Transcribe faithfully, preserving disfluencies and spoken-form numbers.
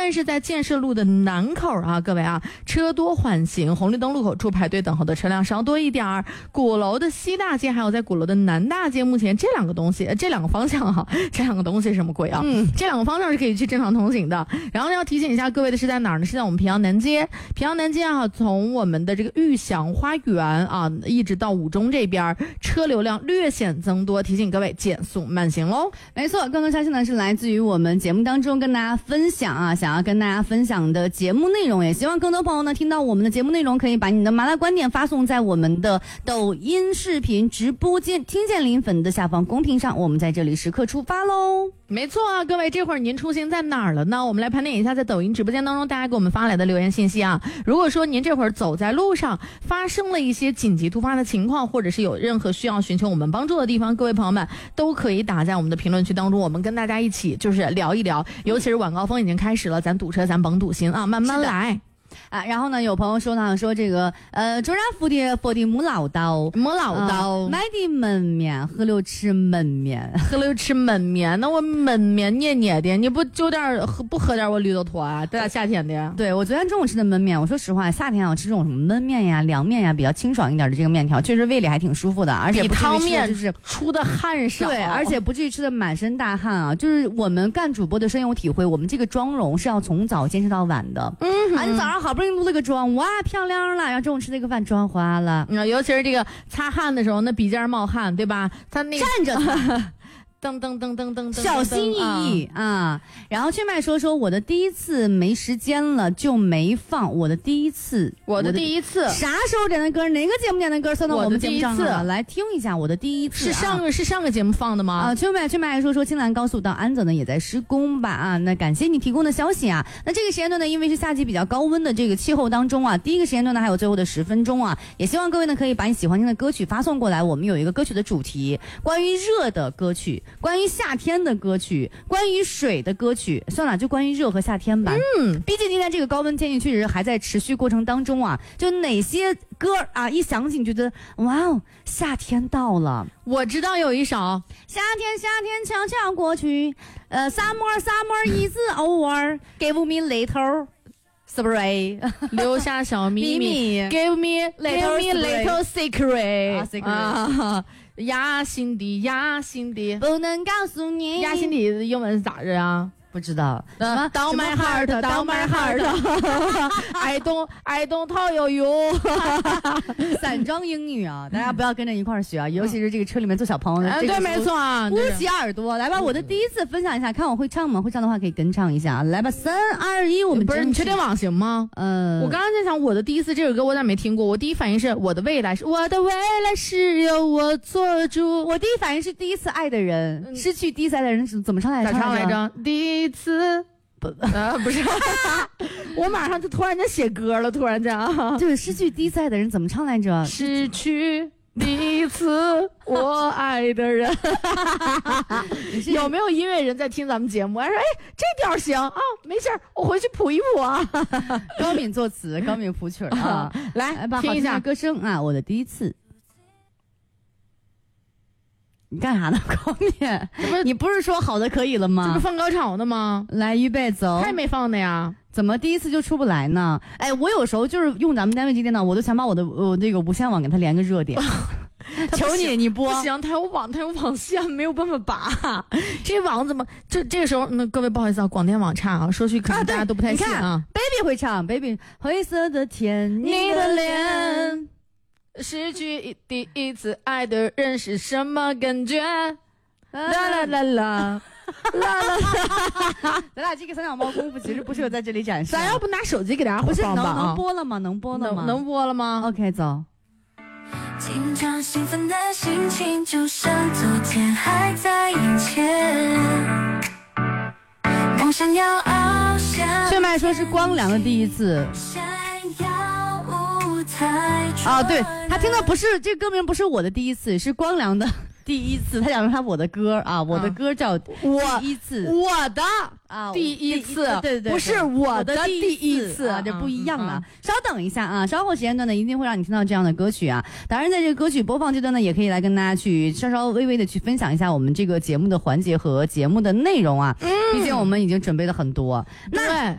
但是在建设路的南口啊，各位啊，车多缓行，红绿灯路口处排队等候的车辆稍多一点儿。鼓楼的西大街还有在鼓楼的南大街，目前这两个东西，这两个方向哈、啊，这两个东西什么鬼啊？嗯，这两个方向是可以去正常通行的。然后呢，要提醒一下各位的是在哪儿呢？是在我们平阳南街，平阳南街啊，从我们的这个玉祥花园啊，一直到五中这边，车流量略显增多，提醒各位减速慢行喽。 没错，更多消息呢是来自于我们节目当中跟大家分享啊，想要跟大家分享的节目内容，也希望更多朋友呢听到我们的节目内容，可以把你的麻辣观点发送在我们的抖音视频直播间听见林粉的下方公屏上，我们在这里时刻出发喽。 没错啊，各位，这会儿您出行在哪儿了呢？我们来盘点一下在抖音直播间当中大家给我们发来的留言信息啊。如果说您这会儿走在路上发生了一些紧急突发的情况，或者是有任何需要寻求我们帮助的地方，各位朋友们都可以打在我们的评论区当中，我们跟大家一起就是聊一聊，尤其是晚高峰已经开始了，咱堵车咱甭堵心啊，慢慢来啊，然后呢，有朋友说呢，说这个呃，中然福的佛的母老道， 母老道、 呃、买的焖面，河流吃焖面， 河流吃焖面，那我焖面捏捏的，你不就点喝不喝点我绿豆汤啊？大夏天的。 对，我昨天中午吃的焖面，我说实话，夏天啊吃这种什么焖面呀、凉面呀，比较清爽一点的这个面条，确实胃里还挺舒服的，而且比汤面就是出的汗少， 对，而且不至于吃的满身大汗啊。就是我们干主播的深有体会，我们这个妆容是要从早坚持到晚的。嗯，啊，你早上好不容易撸了个妆。哇，漂亮了！然后中午吃那个饭妆花了， 嗯，尤其是这个擦汗的时候，那鼻尖冒汗，对吧？他那站着擦。 噔噔噔噔噔噔， 小心翼翼 啊, 啊！然后去麦说说我的第一次没时间了就没放我的第一次， 我的第一次啥时候点的歌？哪个节目点的歌？算到我们节目上了，来听一下我的第一次。 是上个、啊、是上个节目放的吗？ 啊，去麦去麦说说青兰高速到安泽呢也在施工吧啊！那感谢你提供的消息啊。那这个时间段呢，因为是夏季比较高温的这个气候当中啊，第一个时间段呢还有最后的十分钟啊，也希望各位呢可以把你喜欢听的歌曲发送过来。我们有一个歌曲的主题，关于热的歌曲，关于夏天的歌曲，关于水的歌曲，算了，就关于热和夏天吧。嗯，毕竟今天这个高温天气确实还在持续过程当中啊。就哪些歌啊，一想起你觉得哇哦，夏天到了。 我知道有一首夏天夏天悄悄过去，呃 ，summer summer is over，give me little spray， 留下小秘密，give me little give me little secret， 啊 secret 啊。压心底压心底不能告诉你， 压心底的英文是咋着啊？ 不知道。 什么 Down my heart Down my heart I don't I don't tell you 散装英语啊，大家不要跟着一块儿学啊，尤其是这个车里面做小朋友的、 嗯、对，没错啊， 捂起耳朵来吧。我的第一次分享一下，看我会唱吗？会唱的话可以跟唱一下，来吧，三二一，我们不是你确定网行吗？ 嗯， 我刚刚在想我的第一次这首歌我咋没听过，我第一反应是我的未来是我的未来是由我做主， 我第一反应是第一次爱的人、嗯、失去第一次爱的人怎么唱来着？ 咋唱来着？第一次不啊不是我马上就突然间写歌了，突然间啊， 就是失去第一次爱的人怎么唱来着？ 失去第一次我爱的人有没有音乐人在听咱们节目？说哎，这调行啊，没事我回去谱一谱啊。 高敏作词，高敏谱曲啊， 来来吧， 听一下歌声啊，我的第一次。你干啥呢，高敏？你不是说好的可以了吗？ 这不放高潮呢吗？ 来，预备走。 还没放的呀？ 怎么第一次就出不来呢？哎，我有时候就是用咱们单位这电脑，我都想把我的我那个无线网给它连个热点。求你，你播。 不行，它有网，它有网线，没有办法拔。这网怎么？这这个时候，那各位不好意思啊，广电网差啊，说句可能大家都不太信啊。 啊 Baby 会唱 ，Baby 灰色的天， 你的脸。失去第一次爱的人是什么感觉？啦啦啦啦啦啦！ 咱俩这个三脚猫功夫其实不适合在这里展示。 咱要不拿手机给大家不是放吧？ 能能播了吗？能播了吗？ 能, 能播了吗 ？OK， 走。 紧张兴奋的心情就像昨天还在眼前，梦想要翱翔。 炫麦说是光良的第一次。啊，对，他听的不是这个歌名，不是我的第一次，是光良的第一次。他讲说他我的歌啊，我的歌叫我第一次， 我的啊第一次， 对对对， 不是我的第一次啊，这不一样啊。稍等一下啊，稍后时间段呢，一定会让你听到这样的歌曲啊。当然，在这个歌曲播放阶段呢，也可以来跟大家去稍稍微微的去分享一下我们这个节目的环节和节目的内容啊。嗯，毕竟我们已经准备了很多。那